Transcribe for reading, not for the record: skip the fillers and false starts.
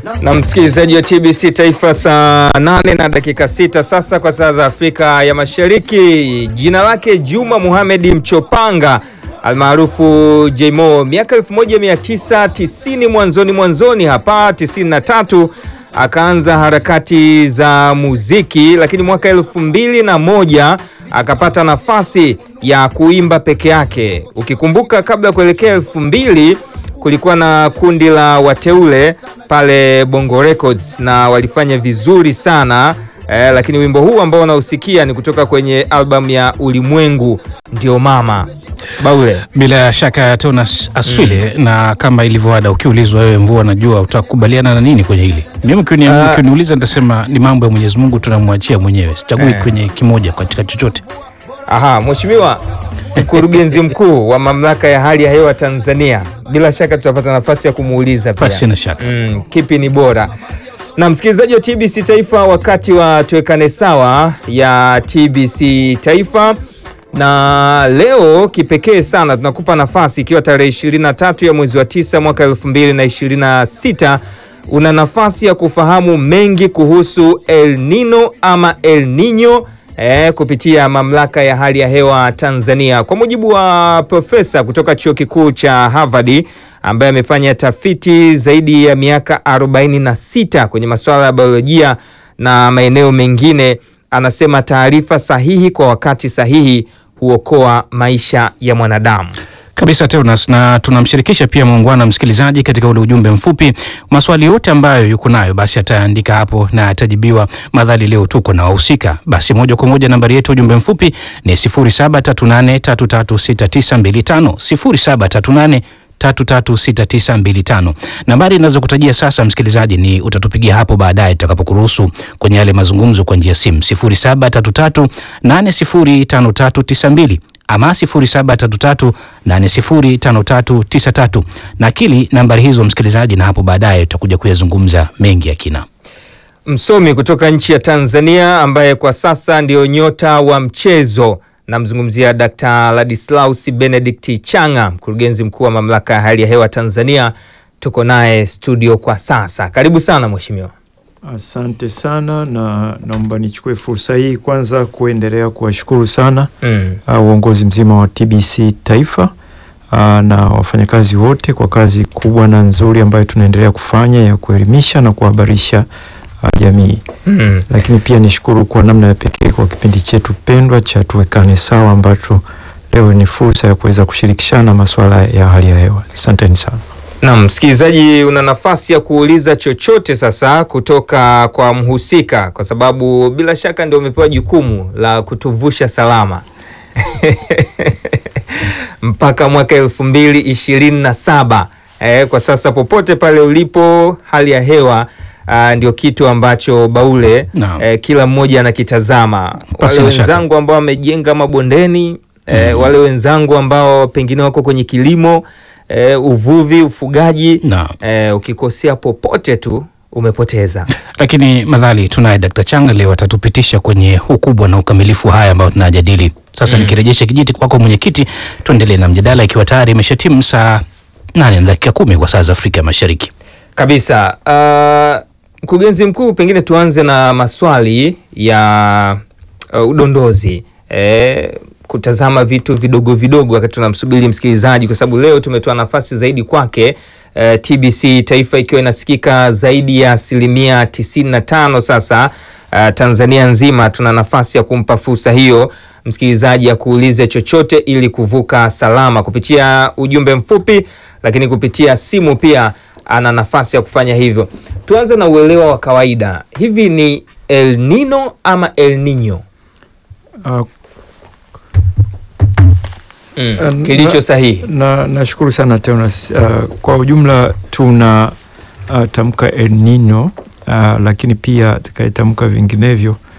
Na msikilizaji wa TBC Taifa, saa 8 na dakika 6 sasa kwa saa za Afrika ya Mashariki. Jina lake Juma Mohamed Mchopanga almaarufu Jmo. Miaka 1990 mwanzoni hapa 93 akaanza harakati za muziki, lakini mwaka 2001 akapata nafasi ya kuimba peke yake. Ukikumbuka kabla kuelekea 2000 kulikuwa na kundi la Wateule pale Bongo Records na walifanya vizuri sana, lakini wimbo huu ambao unausikia ni kutoka kwenye album ya Ulimwengu Ndio Mama. Baule, bila shaka Tonas Aswile, na kama ilivyoada ukiulizwa wewe Mvua najua utakubaliana na nini kwenye hili. Mimi ukiniuliza nitasema ni mambo ya Mwenyezi Mungu, tunamwachia mwenyewe. Sichagui kwenye kimoja katika chochote. Aha, Mheshimiwa Mkurugenzi Mkuu wa Mamlaka ya Hali ya Hewa Tanzania, bila shaka tutapata nafasi ya kumuuliza pia. Sina shaka. Kipi ni bora? Na msikilizaji wa TBC Taifa, wakati wa tuwekane sawa ya TBC Taifa, na leo kipekee sana tunakupa nafasi, ikiwa tarehe 23 ya mwezi wa 9 mwaka 2026, una nafasi ya kufahamu mengi kuhusu El Nino ama El Nino kupitia Mamlaka ya Hali ya Hewa Tanzania. Kwa mujibu wa profesa kutoka Chuo Kikuu cha Harvard ambaye amefanya tafiti zaidi ya miaka 46 kwenye masuala ya biolojia na maeneo mengine, anasema taarifa sahihi kwa wakati sahihi huokoa maisha ya mwanadamu. Kabisa Teonas, na tunamshirikisha pia muungwana msikilizaji katika ule ujumbe mfupi. Maswali yote ambayo yuko nayo basi ataandika hapo na atajibiwa, madhali leo tuko na wahusika. Basi moja kwa moja nambari yetu ujumbe mfupi ni 0738336925, 0738336925. Nambari ninazokutajia sasa msikilizaji ni utatupigia hapo baadaye tutakapokuruhusu kwenye yale mazungumzo kwa njia ya simu, 0733805392 ama 0733805393. Nakili nambari hizo msikilizaji, na hapo baadaye tutakuja kuyazungumza mengi ya kina. Msomi kutoka nchi ya Tanzania ambaye kwa sasa ndio nyota wa mchezo, namzungumzia Dr. Ladislaus Benedict Changa, mkurugenzi mkuu wa Mamlaka ya Hali ya Hewa Tanzania. Tuko naye studio kwa sasa. Karibu sana mheshimiwa. Asante sana, na naomba nichukue fursa hii kwanza kuendelea kuwashukuru sana uongozi mzima wa TBC Taifa na wafanyakazi wote kwa kazi kubwa na nzuri ambayo tunaendelea kufanya ya kuelimisha na kuhabarisha jamii. Lakini pia nishukuru kwa namna ya pekee kwa kipindi chetu pendwa cha Tuwekane Sawa ambacho leo ni fursa ya kuweza kushirikishana masuala ya hali ya hewa. Asanteni sana. Na msikilizaji, una nafasi ya kuuliza chochote sasa kutoka kwa mhusika, kwa sababu bila shaka ndio umepewa jukumu la kutuvusha salama mpaka mwaka 2027. Kwa sasa popote pale ulipo, hali ya hewa ndio kitu ambacho Baule kila mmoja anakitazama. Wale wenzangu ambao wamejenga mabondeni, wale wenzangu ambao pengine wako kwenye kilimo, uvuvi, ufugaji, ukikosea popote tu umepoteza. Lakini madhali tunaye Dr. Changa leo atatupitisha kwenye ukubwa na ukamilifu haya ambao tunajadili. Sasa nikirejesha kijiti kwako mwenyekiti, tuendelee na mjadala ikiwa tayari imeshatimu saa 8 na dakika 10 kwa saa za Afrika Mashariki. Kabisa. Mkurugenzi mkuu, pengine tuanze na maswali ya udondozi. Kutazama vitu vidogo vidogo wakati tunamsubiri msikilizaji, kwa sababu leo tumetoa nafasi zaidi kwake. TBC Taifa ikiwa inasikika zaidi ya 95% sasa Tanzania nzima, tuna nafasi ya kumpa fursa hiyo msikilizaji ya kuuliza chochote ili kuvuka salama kupitia ujumbe mfupi, lakini kupitia simu pia ana nafasi ya kufanya hivyo. Tuanze na uelewa wa kawaida. Hivi ni El Nino ama El Nino? Kilicho sahihi. Nashukuru sana Teonas. Kwa ujumla tuna tamka El Nino, lakini pia tukaitamka vinginevyo